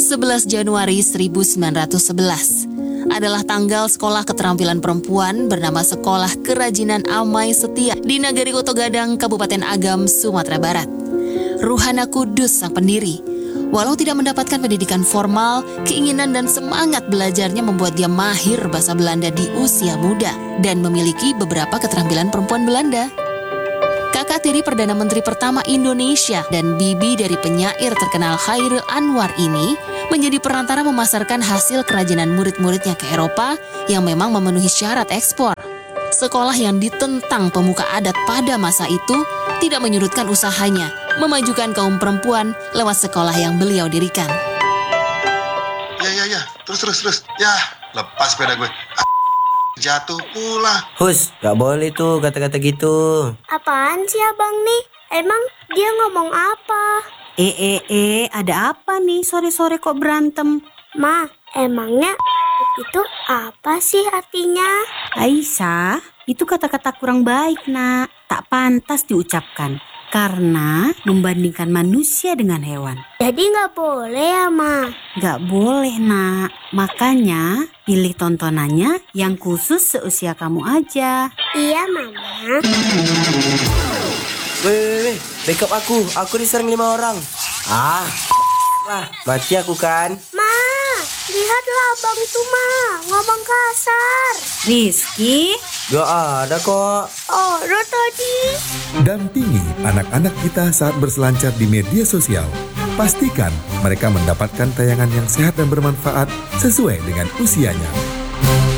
11 Januari 1911 adalah tanggal sekolah keterampilan perempuan bernama Sekolah Kerajinan Amai Setia di Nagari Otogadang, Kabupaten Agam, Sumatera Barat. Ruhana Kudus sang pendiri, walau tidak mendapatkan pendidikan formal, keinginan dan semangat belajarnya membuat dia mahir bahasa Belanda di usia muda dan memiliki beberapa keterampilan perempuan Belanda. Kakak tiri Perdana Menteri pertama Indonesia dan bibi dari penyair terkenal Chairil Anwar ini menjadi perantara memasarkan hasil kerajinan murid-muridnya ke Eropa yang memang memenuhi syarat ekspor. Sekolah yang ditentang pemuka adat pada masa itu tidak menyurutkan usahanya memajukan kaum perempuan lewat sekolah yang beliau dirikan. Ya, terus. Ya, lepas sepeda gue. Jatuh pula. Hus, gak boleh tuh kata-kata gitu. Apaan sih abang nih? Emang dia ngomong apa? Ada apa nih sore-sore kok berantem? Ma, emangnya itu apa sih artinya? Aisyah, itu kata-kata kurang baik nak. Tak pantas diucapkan karena membandingkan manusia dengan hewan. Jadi gak boleh ya Ma? Gak boleh nak. Makanya pilih tontonannya yang khusus seusia kamu aja. Iya Mama. Weh, backup aku diserang 5 orang. Mati aku kan. Ma, lihatlah abang itu Ma, ngomong kasar. Rizky? Gak ada kok. Oro tadi. Dampingi anak-anak kita saat berselancar di media sosial. Pastikan mereka mendapatkan tayangan yang sehat dan bermanfaat sesuai dengan usianya.